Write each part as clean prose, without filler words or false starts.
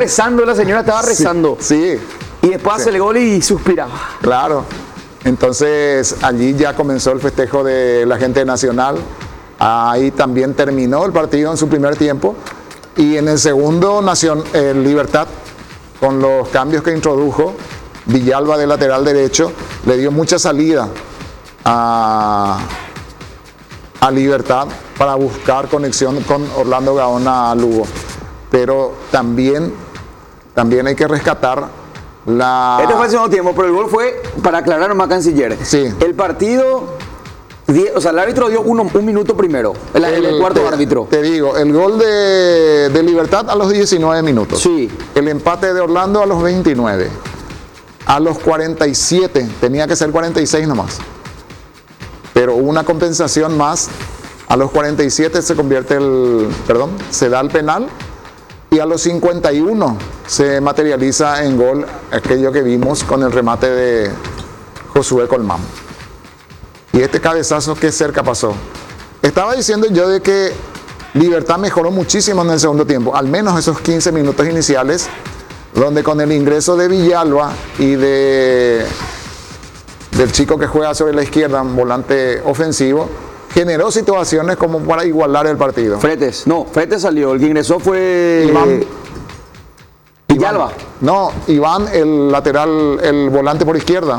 rezando, la señora estaba rezando. Sí. Y después hace el gol y suspiraba. Claro. Entonces allí ya comenzó el festejo de la gente de Nacional. Ahí también terminó el partido en su primer tiempo. Y en el segundo, Libertad, con los cambios que introdujo, Villalba de lateral derecho, le dio mucha salida a Libertad para buscar conexión con Orlando Gaona Lugo. Pero también hay que rescatar Este fue el segundo tiempo, pero el gol fue, para aclarar nomás, Canciller. Sí. El partido, o sea, el árbitro dio un minuto primero, el cuarto árbitro. Te digo, el gol de Libertad a los 19 minutos. Sí. El empate de Orlando a los 29. A los 47, tenía que ser 46 nomás. Pero hubo una compensación más. A los 47 se da el penal. Y a los 51 se materializa en gol aquello que vimos con el remate de Josué Colmán. Y este cabezazo, qué cerca pasó. Estaba diciendo yo de que Libertad mejoró muchísimo en el segundo tiempo, al menos esos 15 minutos iniciales, donde con el ingreso de Villalba y del chico que juega sobre la izquierda, un volante ofensivo, generó situaciones como para igualar el partido. Fretes salió, el que ingresó fue Iván. Villalba. Iván, el lateral, el volante por izquierda.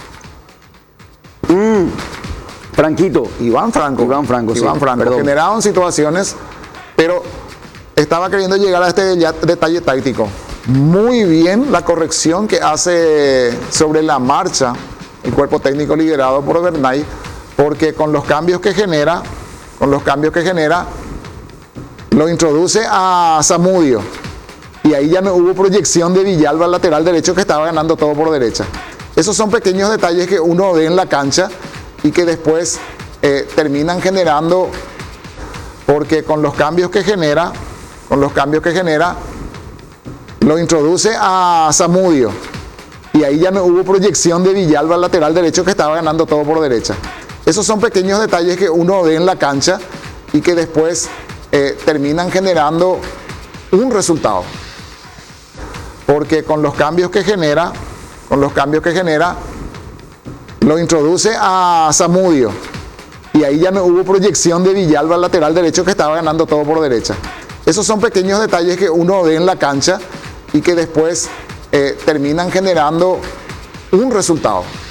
Franquito. Iván Franco. Perdón. Generaron situaciones, pero estaba queriendo llegar a este detalle táctico. Muy bien la corrección que hace sobre la marcha el cuerpo técnico liderado por Bernay, porque con los cambios que genera, lo introduce a Zamudio. Y ahí ya no hubo proyección de Villalba al lateral derecho, que estaba ganando todo por derecha. Esos son pequeños detalles que uno ve en la cancha y que después terminan generando, porque con los cambios que genera, lo introduce a Zamudio. Y ahí ya no hubo proyección de Villalba al lateral derecho, que estaba ganando todo por derecha. Esos son pequeños detalles que uno ve en la cancha y que después terminan generando un resultado. Porque con los cambios que genera, lo introduce a Zamudio. Y ahí ya no hubo proyección de Villalba al lateral derecho, que estaba ganando todo por derecha. Esos son pequeños detalles que uno ve en la cancha y que después terminan generando un resultado.